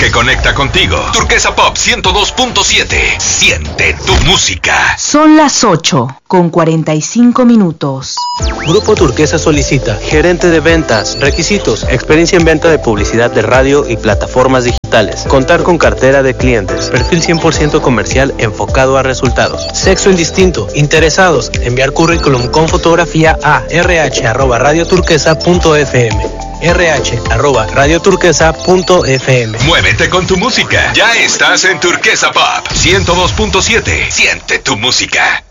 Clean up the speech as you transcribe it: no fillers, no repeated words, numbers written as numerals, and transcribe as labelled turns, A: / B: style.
A: que conecta contigo. Turquesa Pop 102.7. Siente tu música.
B: Son las 8:45.
C: Grupo Turquesa solicita gerente de ventas. Requisitos: experiencia en venta de publicidad de radio y plataformas digitales. Contar con cartera de clientes. Perfil 100% comercial enfocado a resultados. Sexo indistinto. Interesados: enviar currículum con fotografía a rh@radioturquesa.fm. rh@radioturquesa.fm.
A: Muévete con tu música. Ya estás en Turquesa Pop 102.7. Siente tu música.